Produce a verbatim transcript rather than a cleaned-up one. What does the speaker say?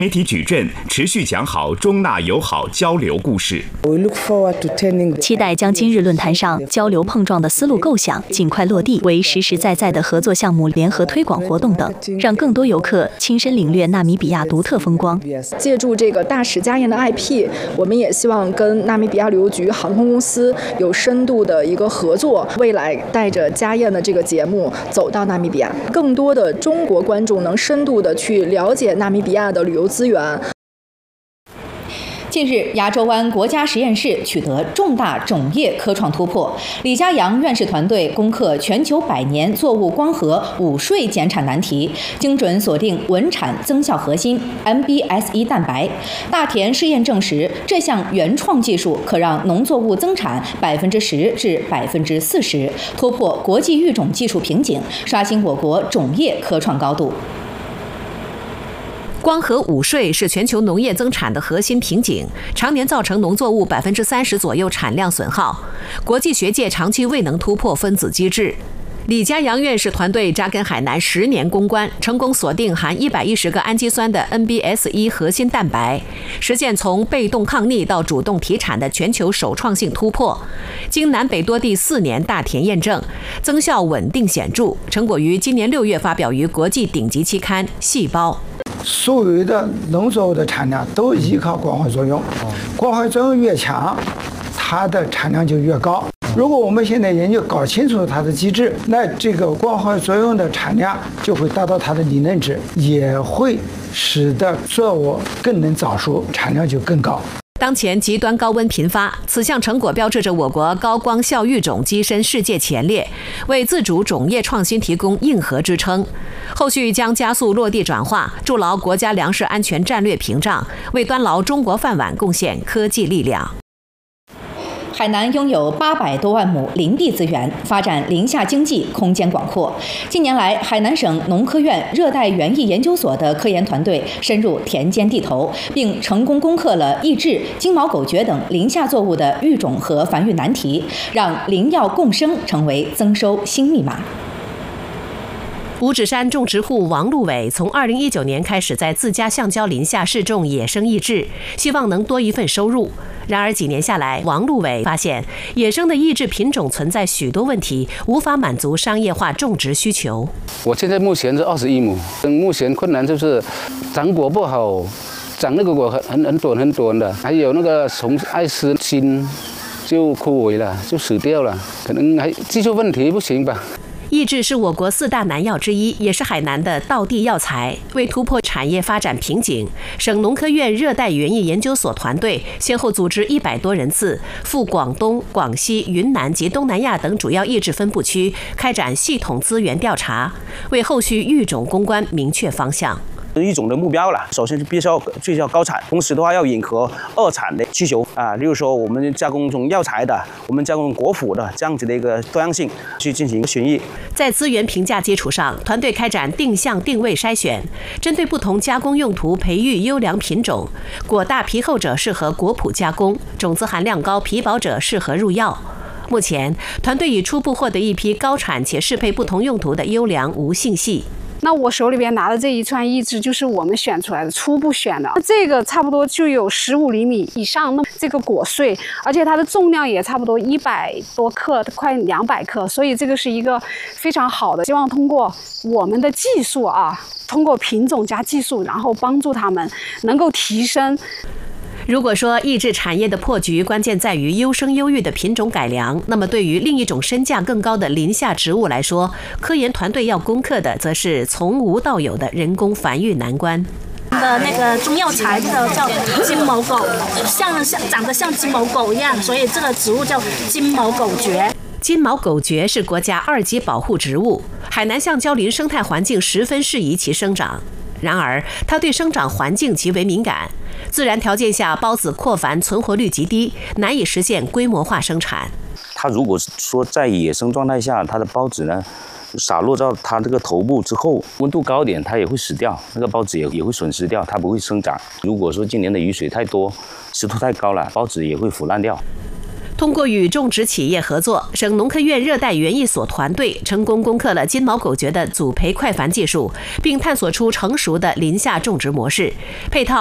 媒体矩阵持续讲好中纳友好交流故事。 期待将今日论坛上交流碰撞的思路构想尽快落地为实实在在的合作项目、联合推广活动等，让更多游客亲身领略纳米比亚独特风光。 借助这个大使家宴的 I P， 我们也希望跟纳米比亚旅游局航空公司有深度的一个合作，未来带着家宴的这个节目走到纳米比亚，更多的中国观众能深度的去了解纳米比亚的旅游资源。 近日，亚洲湾国家实验室取得重大种业科创突破，李家阳院士团队攻克全球百年作物光合午睡减产难题，精准锁定稳产增效核心 M B S E 蛋白。大田试验证实，这项原创技术可让农作物增产百分之十至百分之四十，突破国际育种技术瓶颈，刷新我国种业科创高度。 光合午睡是全球农业增产的核心瓶颈，常年造成农作物百分之三十左右产量损耗。国际学界长期未能突破分子机制。李家阳院士团队扎根海南十年攻关，成功锁定含一百一十个氨基酸的 N B S E 核心蛋白，实现从被动抗逆到主动提产的全球首创性突破。经南北多地四年大田验证，增效稳定显著，成果于今年六月发表于国际顶级期刊《细胞》。 所有的农作物的产量都依靠光合作用，光合作用越强，它的产量就越高。如果我们现在研究搞清楚它的机制，那这个光合作用的产量就会达到它的理论值，也会使得作物更能早熟，产量就更高。 当前极端高温频发，此项成果标志着我国高光效育种跻身世界前列，为自主种业创新提供硬核支撑。后续将加速落地转化，筑牢国家粮食安全战略屏障，为端牢中国饭碗贡献科技力量。 海南拥有八百多万亩林地资源，发展林下经济空间广阔。近年来，海南省农科院热带园艺研究所的科研团队深入田间地头，并成功攻克了益智、金毛狗蕨等林下作物的育种和繁育难题，让林药共生成为增收新密码。五指山种植户王路伟从二零一九年开始在自家橡胶林下试种野生益智，希望能多一份收入。然而几年下来，王路伟发现野生的益智品种存在许多问题，无法满足商业化种植需求。 我现在目前是二十一亩，目前困难就是长果不好，长那个果很很很短很短的，还有那个虫爱吃心就枯萎了，就死掉了，可能还技术问题不行吧。 益智是我国四大南药之一，也是海南的道地药材。为突破产业发展瓶颈，省农科院热带园艺研究所团队先后组织一百多人次赴广东、广西、云南及东南亚等主要益智分布区，开展系统资源调查，为后续育种攻关明确方向。 育种的目标了，首先是必须要追求高产，同时的话要迎合二产的需求啊，例如说我们加工种药材的，我们加工果脯的这样子的一个多样性去进行寻觅。 在资源评价基础上，团队开展定向定位筛选，针对不同加工用途培育优良品种，果大皮厚者适合果脯加工，种子含量高皮薄者适合入药。目前，团队已初步获得一批高产且适配不同用途的优良无性系。 那我手里边拿的这一串益智就是我们选出来的，初步选的，这个差不多就有十五厘米以上，那这个果穗，而且它的重量也差不多一百多克，快两百克，所以这个是一个非常好的。希望通过我们的技术啊，通过品种加技术，然后帮助他们能够提升。 如果说益智产业的破局关键在于优生优育的品种改良，那么对于另一种身价更高的林下植物来说，科研团队要攻克的则是从无到有的人工繁育难关。 的那个中药材，这个叫金毛狗，像像长得像金毛狗一样，所以这个植物叫金毛狗蕨。 金毛狗蕨是国家二级保护植物，海南橡胶林生态环境十分适宜其生长。然而，它对生长环境极为敏感，自然条件下孢子扩繁存活率极低，难以实现规模化生产。 它如果说在野生状态下，它的孢子呢洒落到它这个头部之后，温度高点它也会死掉，那个孢子也也会损失掉，它不会生长。如果说今年的雨水太多，湿度太高了，孢子也会腐烂掉。 通过与种植企业合作，省农科院热带园艺所团队成功攻克了金毛狗蕨的组培快繁技术，并探索出成熟的林下种植模式，配套